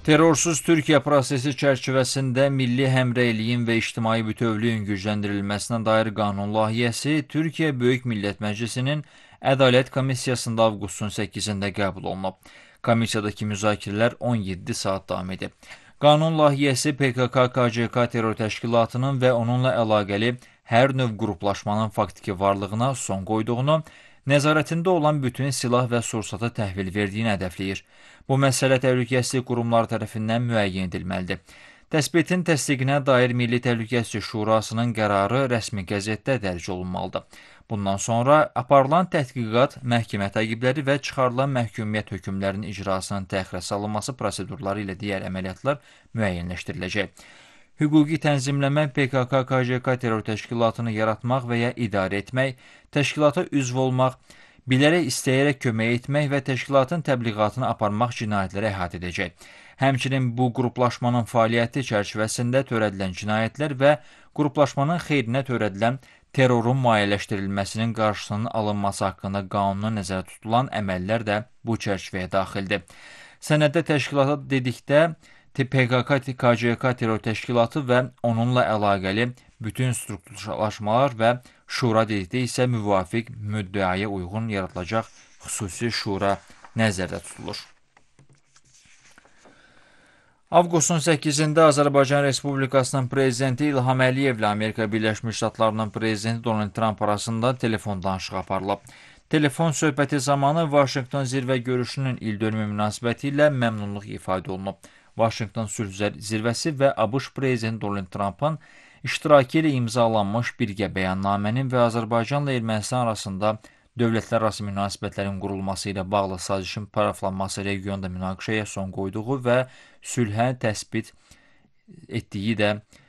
Terrorsuz Türkiyə prosesi çərçivəsində milli həmrəyliyin və ictimai bütövlüyün gücləndirilməsinə dair qanun layihəsi Türkiyə Böyük Millət Məclisinin Ədalət Komissiyasında avqustun 8-də qəbul olunub. Komissiyadakı müzakirələr 17 saat davam edib. Qanun layihəsi PKK-KCK terror təşkilatının və onunla əlaqəli hər növ qruplaşmanın faktiki varlığına son qoyduğunu, nəzarətində olan bütün silah və sursata təhvil verdiyini hədəfləyir. Bu məsələ təhlükəsizlik qurumları tərəfindən müəyyən edilməlidir. Təsbitin təsdiqinə dair Milli Təhlükəsizlik Şurasının qərarı rəsmi qəzetdə dərc olunmalıdır. Bundan sonra aparılan tədqiqat, məhkəmə təqibləri və çıxarılan məhkumiyyət hökmlərinin icrasının təxirə salınması prosedurları ilə digər əməliyyatlar müəyyənləşdiriləcək. Hüquqi tənzimləmə PKK-KCK terror təşkilatını yaratmaq və ya idarə etmək, təşkilata üzv olmaq, bilərək istəyərək kömək etmək və təşkilatın təbliğatını aparmaq cinayətləri əhatə edəcək. Həmçinin bu qruplaşmanın fəaliyyəti çərçivəsində törədilən cinayətlər və qruplaşmanın xeyrinə törədilən terrorun maliyyələşdirilməsinin qarşısının alınması haqqında qanuna nəzərdə tutulan əməllər də bu çərçivəyə daxildir. Sənəddə təşkilata dedikdə PKK-KCK terror təşkilatı və onunla əlaqəli bütün strukturlaşmalar və şura dedikdə isə müvafiq müddəaya uyğun yaradılacaq xüsusi şura nəzərdə tutulur. Avqustun 8-də Azərbaycan Respublikasının prezidenti İlham Əliyevlə Amerika Birləşmiş Ştatlarının prezidenti Donald Trump arasında telefon danışığı aparılıb. Telefon söhbəti zamanı Vaşinqton zirvə görüşünün ildönümü münasibəti ilə məmnunluq ifadə olunub. Vaşinqton sülh zirvəsi və ABŞ prezidenti Donald Trumpın iştirakı ilə imzalanmış birgə bəyannamənin və Azərbaycanla Ermənistan arasında dövlətlərarası münasibətlərin qurulması ilə bağlı sazişin paraflanması regionda münaqişəyə son qoyduğu və sülhə təsbit etdiyi də